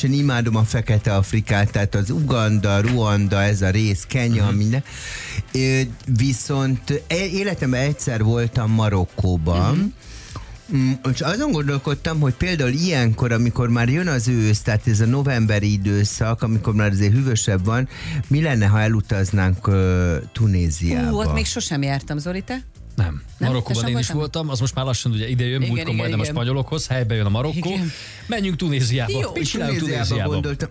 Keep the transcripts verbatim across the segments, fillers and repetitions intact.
különösen imádom a Fekete Afrikát, tehát az Uganda, Ruanda, ez a rész, Kenya, uh-huh. minden. Viszont életemben egyszer voltam Marokkóban, uh-huh. És azon gondolkodtam, hogy például ilyenkor, amikor már jön az ősz, tehát ez a novemberi időszak, amikor már azért hűvösebb van, mi lenne, ha elutaznánk uh, Tunéziába? Ú, ott még sosem jártam, Zoli, te? Nem. Nem? Marokkóban én is voltam, az most már lassan ugye ide jön, múltkor majdnem a spanyolokhoz, helybe jön a Marokkó. Igen. Menjünk Tunéziába. Jó, és Tunéziába gondoltam.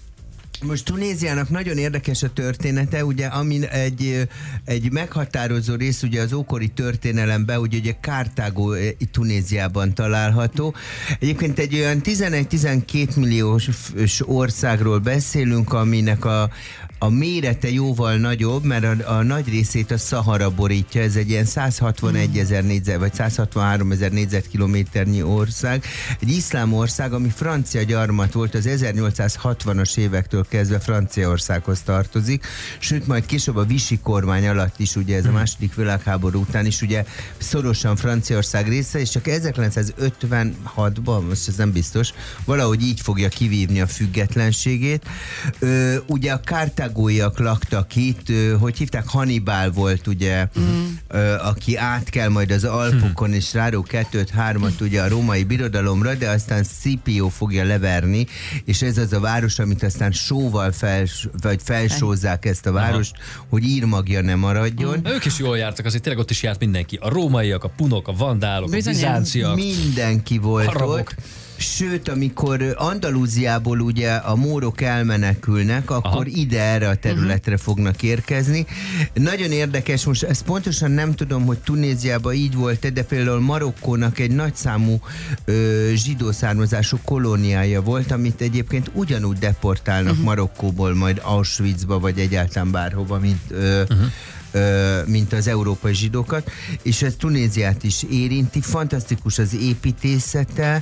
Most Tunéziának nagyon érdekes a története, ugye, amin egy, egy meghatározó rész ugye az ókori történelemben, ugye, ugye Kartágó Tunéziában található. Egyébként egy olyan tizenegy-tizenkét milliós országról beszélünk, aminek a A mérete jóval nagyobb, mert a, a nagy részét a Szahara borítja, ez egy ilyen száz hatvanegy ezer négyzet, vagy száz hatvanhárom ezer négyzetkilométernyi ország. Egy iszlám ország, ami francia gyarmat volt, az ezernyolcszázhatvanas évektől kezdve Franciaországhoz tartozik, sőt majd később a Vichy kormány alatt is, ugye ez a második világháború után is ugye szorosan Franciaország része, és csak ezerkilencszázötvenhatban, most ez nem biztos, valahogy így fogja kivívni a függetlenségét. Ö, ugye a Kartágóiak laktak itt, hogy hívták, Hannibal volt ugye, mm. aki átkel majd az Alpokon, és ráró kettőt, hármat ugye a római birodalomra, de aztán Scipio fogja leverni, és ez az a város, amit aztán sóval fels, vagy felsózzák ezt a várost, aha. hogy írmagja ne maradjon. Mm. Ők is jól jártak, azért tényleg ott is járt mindenki. A rómaiak, a punok, a vandálok, bizony, a bizánciak. Mindenki volt ott. Sőt, amikor Andalúziából ugye a mórok elmenekülnek, akkor aha. ide erre a területre uh-huh. fognak érkezni. Nagyon érdekes, most ezt pontosan nem tudom, hogy Tunéziában így volt, de például Marokkónak egy nagyszámú ö, zsidó származású kolóniája volt, amit egyébként ugyanúgy deportálnak uh-huh. Marokkóból majd Auschwitzba, vagy egyáltalán bárhova, mint ö, uh-huh. mint az európai zsidókat, és ez Tunéziát is érinti. Fantasztikus az építészete,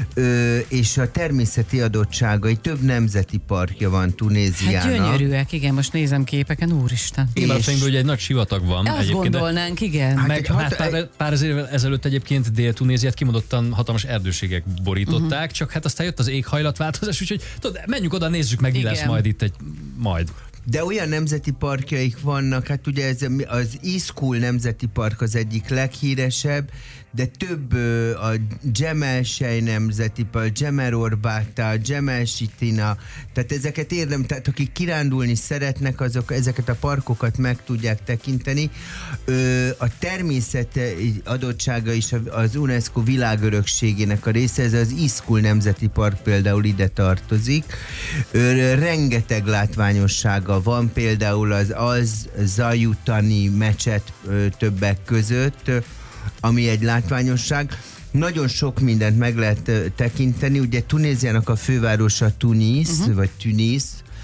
és a természeti adottságai. Több nemzeti parkja van Tunéziának. Hát gyönyörűek, igen, most nézem képeken, úristen. Én már fejünkből, hogy egy nagy sivatag van. Azt gondolnánk, igen. Hát meg hát pár, pár ezer évvel ezelőtt egyébként Dél-Tunéziát kimondottan hatalmas erdőségek borították, uh-huh. csak hát aztán jött az éghajlatváltozás, úgyhogy tudod, menjünk oda, nézzük meg, mi igen. lesz majd itt egy majd. De olyan nemzeti parkjaik vannak, hát ugye ez az Iszkul Nemzeti Park az egyik leghíresebb, de több a Dzsemel Sej Nemzeti Park, Dzsemer Orbáta, Dzsemel Sitina, tehát ezeket érdem, tehát akik kirándulni szeretnek, azok ezeket a parkokat meg tudják tekinteni. A természet adottsága is az UNESCO világörökségének a része, ez az Iszkul Nemzeti Park például ide tartozik. Rengeteg látványossága van, például az Az-Zajutani mecset többek között, ami egy látványosság. Nagyon sok mindent meg lehet tekinteni. Ugye Tunéziának a fővárosa Tunis, uh-huh. vagy Tunis.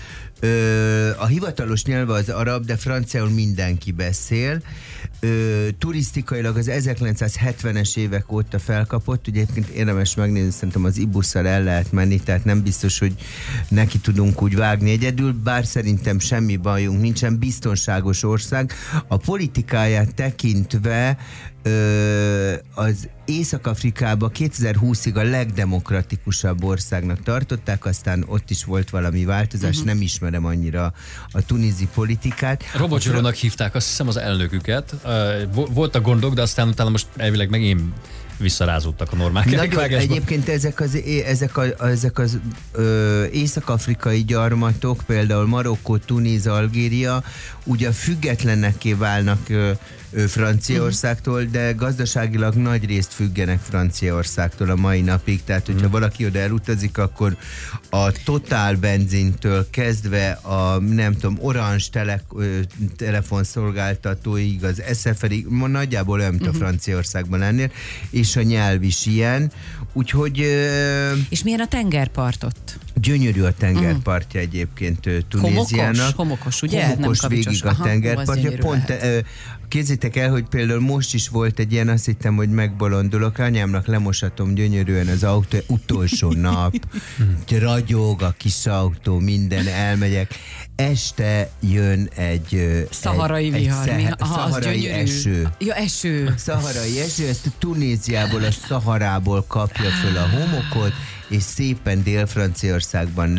Ö, a hivatalos nyelve az arab, de franciául mindenki beszél. Ö, turisztikailag az ezerkilencszázhetvenes évek óta felkapott, ugye egyébként érdemes megnézni, szerintem az ibusszal el lehet menni, tehát nem biztos, hogy neki tudunk úgy vágni egyedül, bár szerintem semmi bajunk nincsen, biztonságos ország. A politikáját tekintve Ö, az Észak-Afrikában kétezer-húszig a legdemokratikusabb országnak tartották, aztán ott is volt valami változás, uh-huh. nem ismerem annyira a tunézi politikát. Robocsorónak hívták, azt hiszem, az elnöküket. Voltak gondok, de aztán utána most elvileg meg én visszarázódtak a normák. Nagyon, egyébként ezek az, ezek a, ezek az ö, észak-afrikai gyarmatok, például Marokkó, Tunéz, Algéria, ugye függetlenekké válnak ö, ö, Franciaországtól, de gazdaságilag nagy részt függenek Franciaországtól a mai napig. Tehát, hogyha valaki oda elutazik, akkor a Total benzintől kezdve a, nem tudom, Orange tele, ö, telefonszolgáltatóig, az es ef er-ig, nagyjából olyan, mint a Franciaországban lennél, és a nyelv is ilyen. Úgyhogy... Ö, és milyen a tengerpart ott? Gyönyörű a tengerpartja uh-huh. egyébként Tunéziának. Homokos, homokos, ugye? Homokos nem végig a tengerpartja. Pont ö, képzeljétek el, hogy például most is volt egy ilyen, azt hittem, hogy megbolondulok. Anyámnak lemosatom gyönyörűen az autó, utolsó nap. Ragyog a kis autó, minden, elmegyek. Este jön egy... Szaharai egy, vihar. Egy szaha, aha, szaharai eső. Ja, eső. Szaharai eső, ezt Tunéziából, a Szaharából kapja föl a homokot, és szépen Dél-Franciaországban